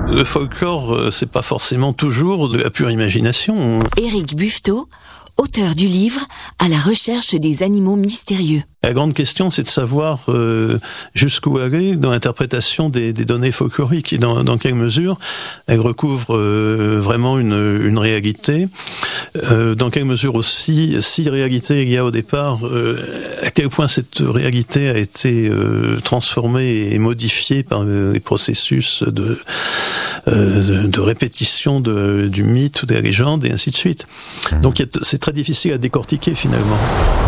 Le folklore, c'est pas forcément toujours de la pure imagination. Éric Buffetot, auteur du livre « À la recherche des animaux mystérieux ». La grande question, c'est de savoir jusqu'où aller dans l'interprétation des données folkloriques et dans quelle mesure elles recouvrent vraiment une réalité, dans quelle mesure aussi, si réalité il y a au départ, à quel point cette réalité a été transformée et modifiée par les processus de répétition du mythe ou de la légende et ainsi de suite. Donc c'est très difficile à décortiquer finalement.